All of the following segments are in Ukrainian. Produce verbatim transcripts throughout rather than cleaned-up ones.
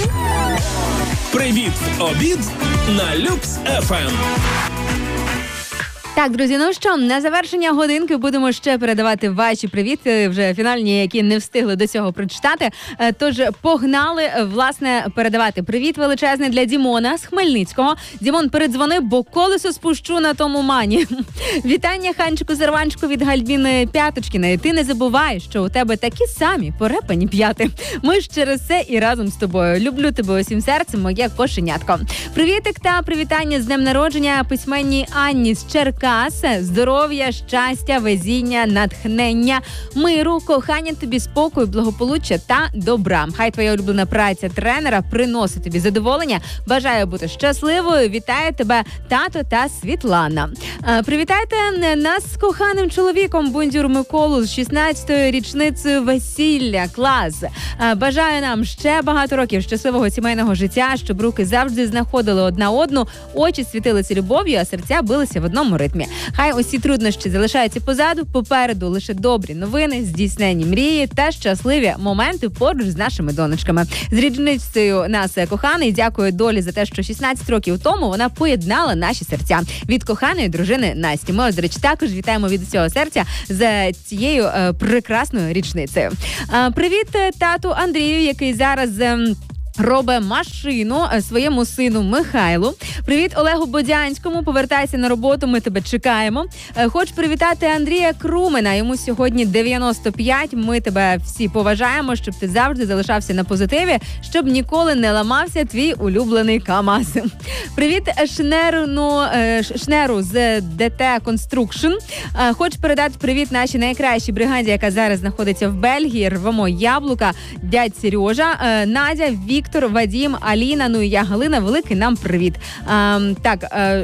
Привіт в обід на Люкс еф ем. Так, друзі, ну що, на завершення годинки будемо ще передавати ваші привіти, вже фінальні, які не встигли до цього прочитати. Тож погнали, власне, передавати привіт величезний для Дімона з Хмельницького. Дімон, передзвони, бо колесо спущу на тому мані. Вітання Ханчику-Серванчику від Гальбіни П'яточкіної. Ти не забувай, що у тебе такі самі порепані п'яти. Ми ж через це і разом з тобою. Люблю тебе усім серцем, моє кошенятко. Привітик та привітання з днем народження письменній Анні з Черкас. Здоров'я, щастя, везіння, натхнення, миру, кохання тобі, спокою, благополуччя та добра. Хай твоя улюблена праця тренера приносить тобі задоволення. Бажаю бути щасливою. Вітаю тебе, тато та Світлана. Привітайте нас з коханим чоловіком Бундюр Миколу з шістнадцятою річницею весілля. Клас! Бажаю нам ще багато років щасливого сімейного життя, щоб руки завжди знаходили одна одну, очі світилися любов'ю, а серця билися в одному ритмі. Хай усі труднощі залишаються позаду, попереду лише добрі новини, здійснені мрії та щасливі моменти поруч з нашими донечками. З річницею нас коханий, дякую долі за те, що шістнадцять років тому вона поєднала наші серця. Від коханої дружини Насті. Ми, до речі, також вітаємо від усього серця за цією е, прекрасною річницею. Е, привіт тату Андрію, який зараз... Е, робить машину своєму сину Михайлу. Привіт Олегу Бодянському, повертайся на роботу, ми тебе чекаємо. Хочу привітати Андрія Крумена, йому сьогодні дев'яносто п'ять, ми тебе всі поважаємо, щоб ти завжди залишався на позитиві, щоб ніколи не ламався твій улюблений КамАЗ. Привіт Шнеру, ну, Шнеру з ДТ Construction. Хочу передати привіт нашій найкращій бригаді, яка зараз знаходиться в Бельгії, рвемо яблука, дядь Сережа, Надя, Вік, Віктор, Вадім, Аліна, ну і я, Галина, великий нам привіт. А, так,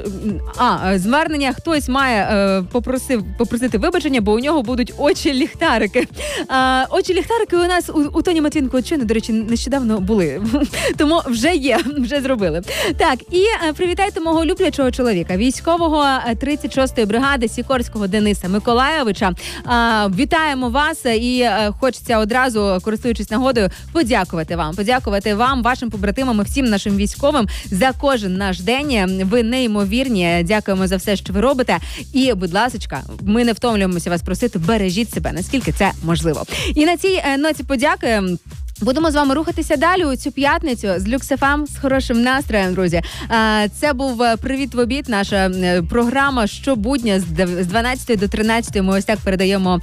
а, а, звернення хтось має а, попросив, попросити вибачення, бо у нього будуть очі-ліхтарики. А, очі-ліхтарики у нас у, у Тоні Матвінко, чого, до речі, нещодавно були. Тому вже є, вже зробили. Так, і а, привітайте мого люблячого чоловіка, військового тридцять шостої бригади Сікорського Дениса Миколайовича. А, вітаємо вас і а, хочеться одразу, користуючись нагодою, подякувати вам, подякувати вам, вашим побратимам і всім нашим військовим за кожен наш день. Ви неймовірні. Дякуємо за все, що ви робите. І, будь ласочка, ми не втомлюємося вас просити, бережіть себе, наскільки це можливо. І на цій ноті подяки будемо з вами рухатися далі у цю п'ятницю з Люкс еф ем з хорошим настроєм, друзі. Це був «Привіт в обід», наша програма щобудня з дванадцятої до тринадцятої. Ми ось так передаємо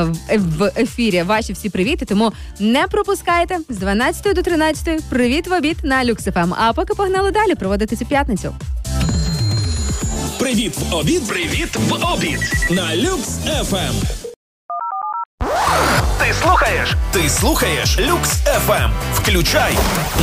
в ефірі ваші всі привіти, тому не пропускайте з дванадцятої до тринадцятої «Привіт в обід» на Люкс еф ем. А поки погнали далі проводити цю п'ятницю. Привіт в обід, привіт в обід на Люкс еф ем. Ти слухаєш? Ти слухаєш Люкс еф ем. Включай